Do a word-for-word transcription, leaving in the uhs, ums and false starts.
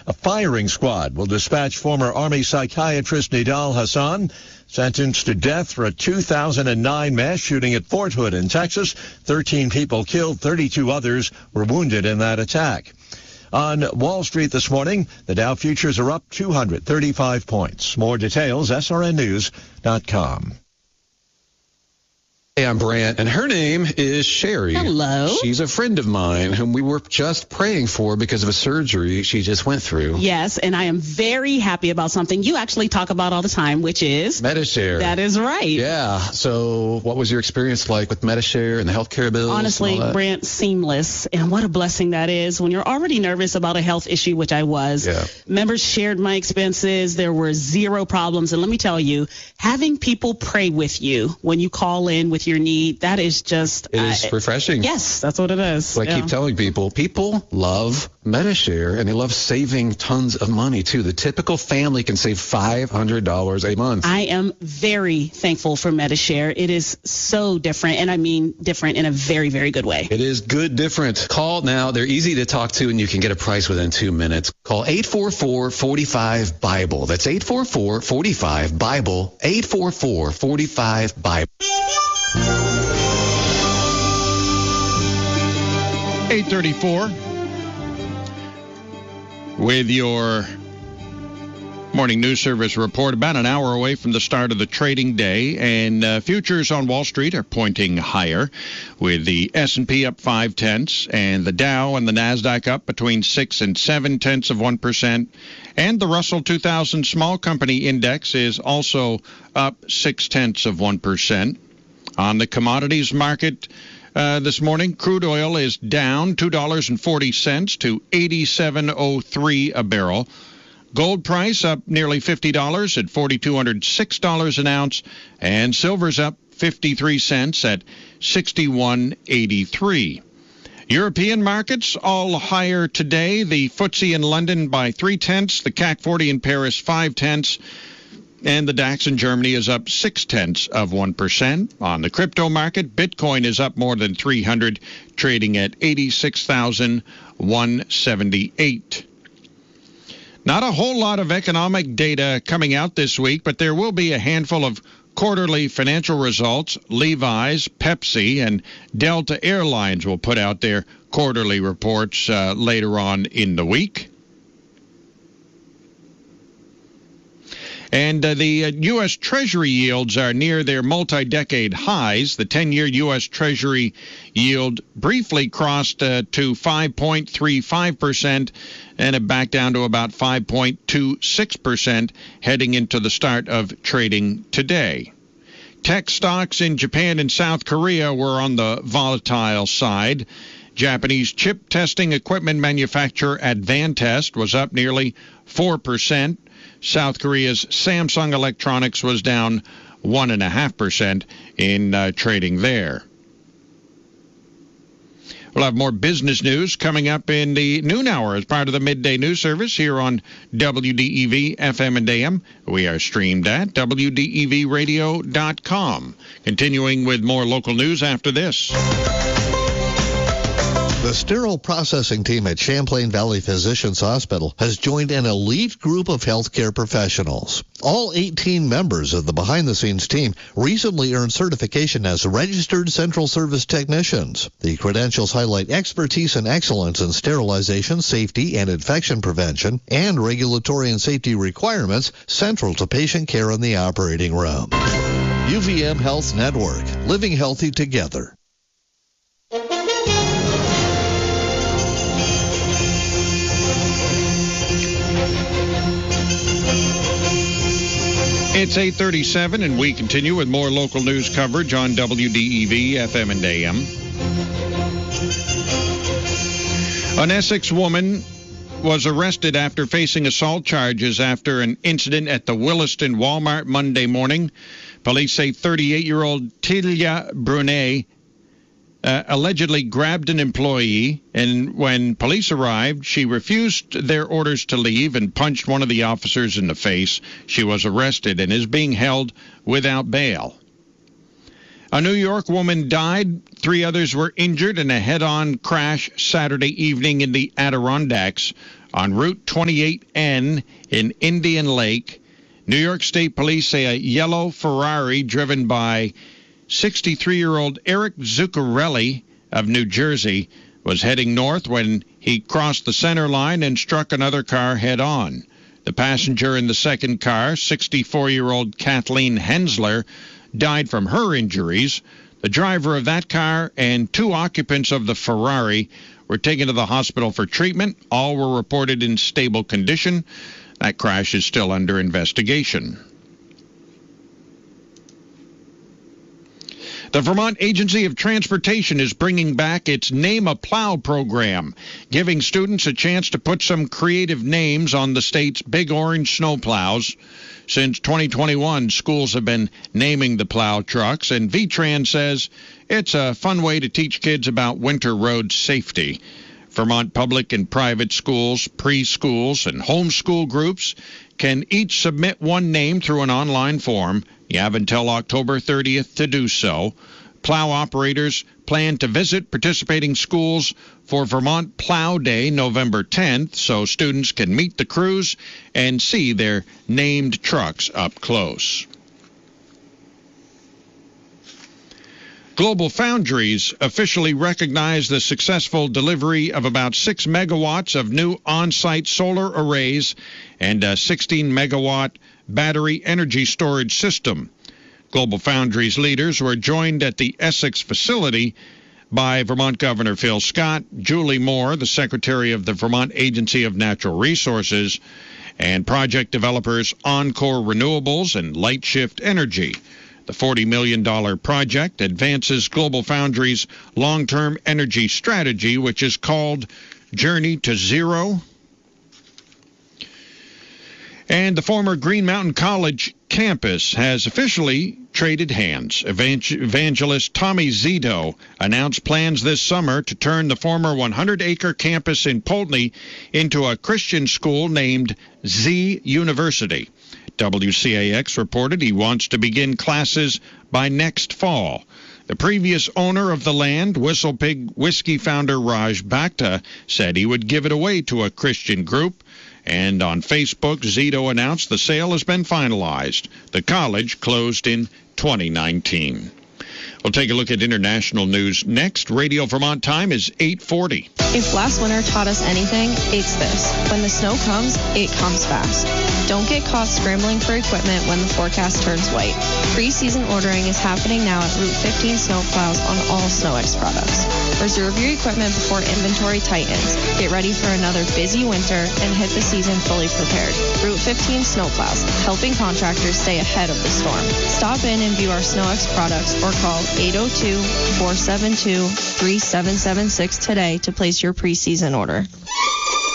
A firing squad will dispatch former Army psychiatrist Nidal Hassan, sentenced to death for a two thousand nine mass shooting at Fort Hood in Texas. thirteen people killed, thirty-two others were wounded in that attack. On Wall Street this morning, the Dow futures are up two hundred thirty-five points. More details, S R N news dot com. Hey, I'm Brant, and her name is Sherry. Hello. She's a friend of mine whom we were just praying for because of a surgery she just went through. Yes, and I am very happy about something you actually talk about all the time, which is Medi-Share. That is right. Yeah. So what was your experience like with Medi-Share and the healthcare bills? Honestly, Brant, seamless. And what a blessing that is when you're already nervous about a health issue, which I was. Yeah. Members shared my expenses. There were zero problems. And let me tell you, having people pray with you when you call in with your need, that is just... It is uh, refreshing. Yes, that's what it is. What I yeah. keep telling people, people love Medi-Share, and they love saving tons of money, too. The typical family can save five hundred dollars a month. I am very thankful for Medi-Share. It is so different, and I mean different in a very, very good way. It is good different. Call now. They're easy to talk to, and you can get a price within two minutes. Call eight four four, four five, BIBLE. That's eight four four, four five, BIBLE. eight four four, four five, BIBLE. eight thirty-four with your morning news service report, about an hour away from the start of the trading day, and uh, futures on Wall Street are pointing higher, with the S and P up five tenths and the Dow and the Nasdaq up between six and seven tenths of one percent, and the Russell two thousand Small Company Index is also up six tenths of one percent. On the commodities market Uh, this morning, crude oil is down two dollars and forty cents to eighty-seven oh three a barrel. Gold price up nearly fifty dollars at four thousand two hundred six dollars an ounce, and silver's up fifty-three cents at sixty-one eighty-three. European markets all higher today. The F T S E in London by three tenths, the C A C forty in Paris five tenths, and the DAX in Germany is up six tenths of one percent. On the crypto market, Bitcoin is up more than three hundred, trading at eighty-six thousand one hundred seventy-eight. Not a whole lot of economic data coming out this week, but there will be a handful of quarterly financial results. Levi's, Pepsi, and Delta Airlines will put out their quarterly reports uh, later on in the week. And uh, the uh, U S. Treasury yields are near their multi-decade highs. The ten-year U S. Treasury yield briefly crossed uh, to five point three five percent and it back down to about five point two six percent heading into the start of trading today. Tech stocks in Japan and South Korea were on the volatile side. Japanese chip testing equipment manufacturer Advantest was up nearly four percent. South Korea's Samsung Electronics was down one point five percent in uh, trading there. We'll have more business news coming up in the noon hour as part of the midday news service here on W D E V F M and A M. We are streamed at W D E V radio dot com. Continuing with more local news after this. The sterile processing team at Champlain Valley Physicians Hospital has joined an elite group of healthcare professionals. All eighteen members of the behind-the-scenes team recently earned certification as registered central service technicians. The credentials highlight expertise and excellence in sterilization, safety, and infection prevention, and regulatory and safety requirements central to patient care in the operating room. U V M Health Network, living healthy together. It's eight thirty-seven, and we continue with more local news coverage on W D E V F M and A M. An Essex woman was arrested after facing assault charges after an incident at the Williston Walmart Monday morning. Police say thirty-eight-year-old Tilia Brunet Uh, allegedly grabbed an employee, and when police arrived, she refused their orders to leave and punched one of the officers in the face. She was arrested and is being held without bail. A New York woman died. Three others were injured in a head-on crash Saturday evening in the Adirondacks on Route twenty-eight N in Indian Lake. New York State Police say a yellow Ferrari driven by sixty-three-year-old Eric Zuccarelli of New Jersey was heading north when he crossed the center line and struck another car head-on. The passenger in the second car, sixty-four-year-old Kathleen Hensler, died from her injuries. The driver of that car and two occupants of the Ferrari were taken to the hospital for treatment. All were reported in stable condition. That crash is still under investigation. The Vermont Agency of Transportation is bringing back its Name a Plow program, giving students a chance to put some creative names on the state's big orange snowplows. Since twenty twenty-one, schools have been naming the plow trucks, and V-Trans says it's a fun way to teach kids about winter road safety. Vermont public and private schools, preschools, and homeschool groups can each submit one name through an online form. You have until October thirtieth to do so. Plow operators plan to visit participating schools for Vermont Plow Day November tenth, so students can meet the crews and see their named trucks up close. Global Foundries officially recognized the successful delivery of about six megawatts of new on-site solar arrays and a sixteen megawatt battery energy storage system. Global Foundries leaders were joined at the Essex facility by Vermont Governor Phil Scott, Julie Moore, the Secretary of the Vermont Agency of Natural Resources, and project developers Encore Renewables and Lightshift Energy. The forty million dollars project advances Global Foundries' long-term energy strategy, which is called Journey to Zero. And the former Green Mountain College campus has officially traded hands. Evangelist Tommy Zito announced plans this summer to turn the former one hundred acre campus in Poultney into a Christian school named Z University. W C A X reported he wants to begin classes by next fall. The previous owner of the land, Whistle Pig Whiskey founder Raj Bhakta, said he would give it away to a Christian group. And on Facebook, Zito announced the sale has been finalized. The college closed in twenty nineteen. We'll take a look at international news next. Radio Vermont time is eight forty. If last winter taught us anything, it's this. When the snow comes, it comes fast. Don't get caught scrambling for equipment when the forecast turns white. Pre-season ordering is happening now at Route fifteen Snowplows on all SnowX products. Reserve your equipment before inventory tightens. Get ready for another busy winter and hit the season fully prepared. Route fifteen Snowplows, helping contractors stay ahead of the storm. Stop in and view our SnowX products or call eight oh two, four seven two, three seven seven six today to place your pre-season order.